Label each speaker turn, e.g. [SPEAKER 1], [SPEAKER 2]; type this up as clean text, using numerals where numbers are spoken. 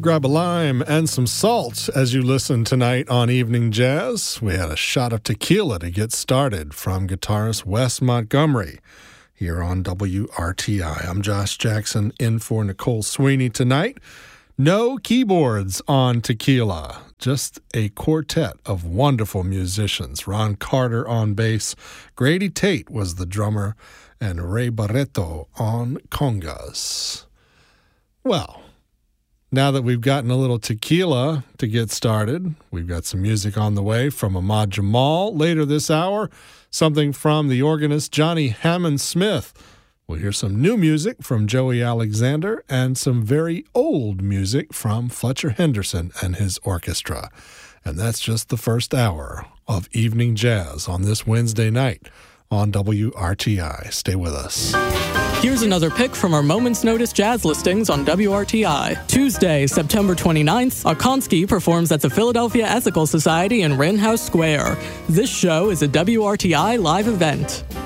[SPEAKER 1] grab a lime and some salt as you listen tonight on Evening Jazz. We had a shot of tequila to get started from guitarist Wes Montgomery here on WRTI. I'm Josh Jackson in for Nicole Sweeney tonight. No keyboards on Tequila, just a quartet of wonderful musicians. Ron Carter on bass, Grady Tate was the drummer, and Ray Barreto on congas. Well, now that we've gotten a little tequila to get started, we've got some music on the way from Ahmad Jamal. Later this hour, something from the organist Johnny Hammond Smith. We'll hear some new music from Joey Alexander and some very old music from Fletcher Henderson and his orchestra. And that's just the first hour of Evening Jazz on this Wednesday night on WRTI. Stay with us.
[SPEAKER 2] Here's another pick from our Moment's Notice jazz listings on WRTI. Tuesday, September 29th, Okonski performs at the Philadelphia Ethical Society in Wren House Square. This show is a WRTI live event.